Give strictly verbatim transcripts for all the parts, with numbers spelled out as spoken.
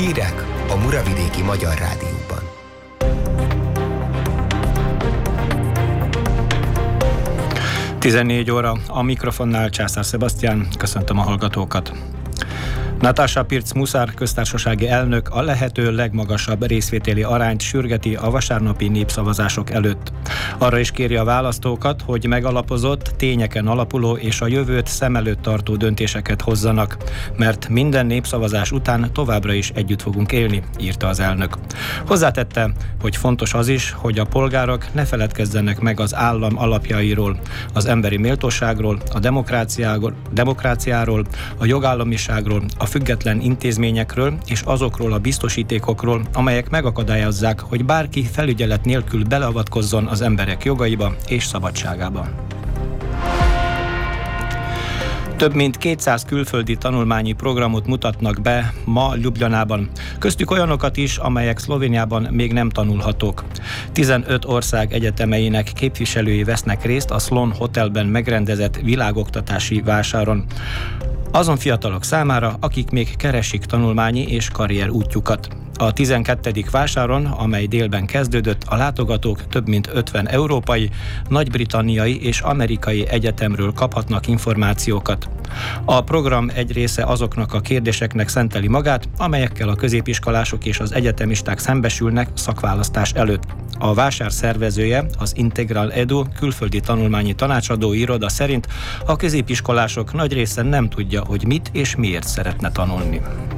Hírek a Muravidéki Magyar Rádióban. tizennégy óra, a mikrofonnál Császár Sebastián, köszöntöm a hallgatókat. Nataša Pirc-Musar köztársasági elnök a lehető legmagasabb részvételi arányt sürgeti a vasárnapi népszavazások előtt. Arra is kéri a választókat, hogy megalapozott, tényeken alapuló és a jövőt szem előtt tartó döntéseket hozzanak, mert minden népszavazás után továbbra is együtt fogunk élni, írta az elnök. Hozzátette, hogy fontos az is, hogy a polgárok ne feledkezzenek meg az állam alapjairól, az emberi méltóságról, a demokráciáról, demokráciáról, a jogállamiságról, a független intézményekről és azokról a biztosítékokról, amelyek megakadályozzák, hogy bárki felügyelet nélkül beleavatkozzon az emberek jogaiba és szabadságába. Több mint kétszáz külföldi tanulmányi programot mutatnak be ma Ljubljanában. Köztük olyanokat is, amelyek Szlovéniában még nem tanulhatók. tizenöt ország egyetemeinek képviselői vesznek részt a Slon Hotelben megrendezett világoktatási vásáron. Azon fiatalok számára, akik még keresik tanulmányi és karrier útjukat. A tizenkettedik vásáron, amely délben kezdődött, a látogatók több mint ötven európai, nagy-britanniai és amerikai egyetemről kaphatnak információkat. A program egy része azoknak a kérdéseknek szenteli magát, amelyekkel a középiskolások és az egyetemisták szembesülnek szakválasztás előtt. A vásár szervezője, az Integral Edu külföldi tanulmányi tanácsadó iroda szerint a középiskolások nagy része nem tudja, hogy mit és miért szeretne tanulni.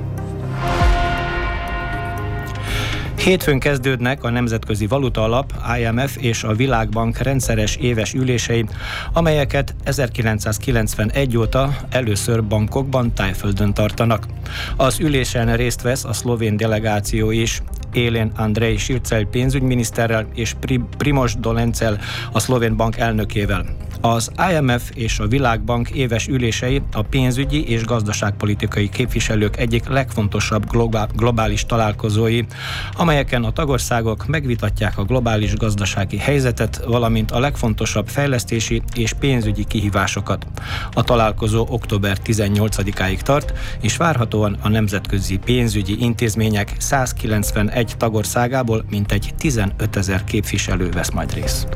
Hétfőn kezdődnek a Nemzetközi Valutaalap, I M F és a Világbank rendszeres éves ülései, amelyeket ezerkilencszázkilencvenegy óta először Bangkokban, Tájföldön tartanak. Az ülésen részt vesz a szlovén delegáció is, Élen Andrej Sircel pénzügyminiszterrel és Primož Dolencel, a szlovén bank elnökével. Az I M F és a Világbank éves ülései a pénzügyi és gazdaságpolitikai képviselők egyik legfontosabb globális találkozói, amelyeken a tagországok megvitatják a globális gazdasági helyzetet, valamint a legfontosabb fejlesztési és pénzügyi kihívásokat. A találkozó október tizennyolcadikáig tart, és várhatóan a nemzetközi pénzügyi intézmények százkilencvenegy tagországából mintegy tizenötezer képviselő vesz majd részt.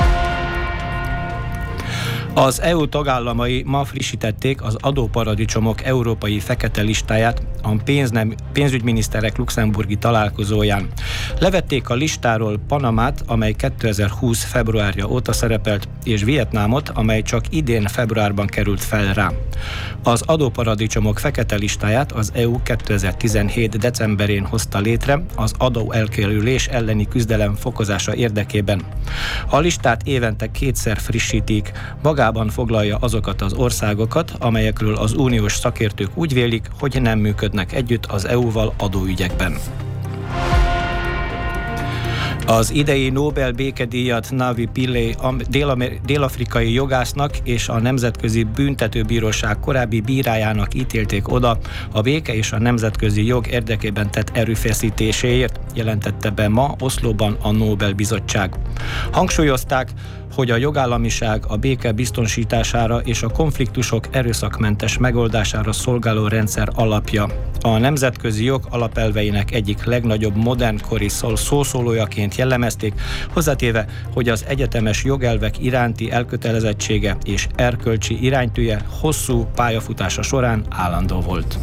Az é u tagállamai ma frissítették az adóparadicsomok európai fekete listáját a pénznem, pénzügyminiszterek luxemburgi találkozóján. Levették a listáról Panamát, amely kétezer-húsz februárja óta szerepelt, és Vietnámot, amely csak idén februárban került fel rá. Az adóparadicsomok fekete listáját az é u kétezer-tizenhét decemberén hozta létre az adóelkerülés elleni küzdelem fokozása érdekében. A listát évente kétszer frissítik, magában foglalja azokat az országokat, amelyekről az uniós szakértők úgy vélik, hogy nem működnek együtt az é u-val adóügyekben. Az idei Nobel békedíjat Navi Pillay dél-afrikai jogásznak és a Nemzetközi Büntetőbíróság korábbi bírájának ítélték oda a béke és a nemzetközi jog érdekében tett erőfeszítéséért, jelentette be ma Oszlóban a Nobel-bizottság. Hangsúlyozták, hogy a jogállamiság a béke biztonsítására és a konfliktusok erőszakmentes megoldására szolgáló rendszer alapja. A nemzetközi jog alapelveinek egyik legnagyobb modernkori szószólójaként jellemezték, hozzátéve, hogy az egyetemes jogelvek iránti elkötelezettsége és erkölcsi iránytűje hosszú pályafutása során állandó volt.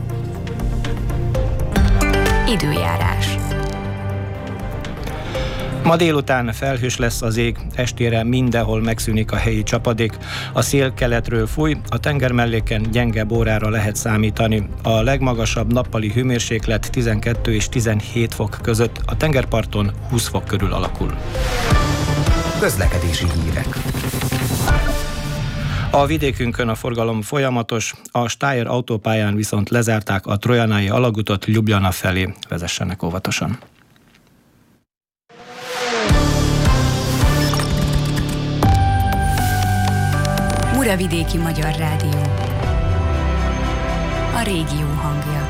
Időjárás. Ma délután felhős lesz az ég, estére mindenhol megszűnik a helyi csapadék. A szél keletről fúj, a tengermelléken gyenge órára lehet számítani. A legmagasabb nappali hőmérséklet tizenkettő és tizenhét fok között, a tengerparton húsz fok körül alakul. Közlekedési hírek. A vidékünkön a forgalom folyamatos, a Steyr autópályán viszont lezárták a Trojanai alagutat Ljubljana felé. Vezessenek óvatosan. Muravidéki Magyar Rádió. A régió hangja.